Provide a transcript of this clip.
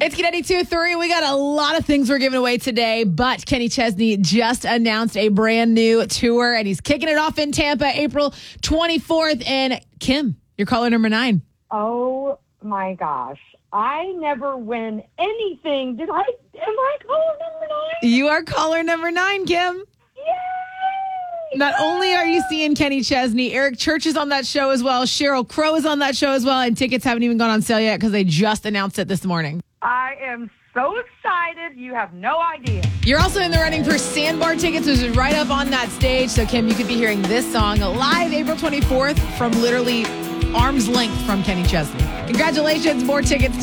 It's K92.3. We got a lot of things we're giving away today, but Kenny Chesney just announced a brand new tour, and he's kicking it off in Tampa, April 24th. And Kim, you're caller number 9. Oh, my gosh. I never win anything. Am I caller number 9? You are caller number 9, Kim. Yay! Not only are you seeing Kenny Chesney, Eric Church is on that show as well. Sheryl Crow is on that show as well. And tickets haven't even gone on sale yet because they just announced it this morning. I am so excited. You have no idea. You're also in the running for Sandbar tickets, which is right up on that stage. So, Kim, you could be hearing this song live April 24th from literally arm's length from Kenny Chesney. Congratulations. More tickets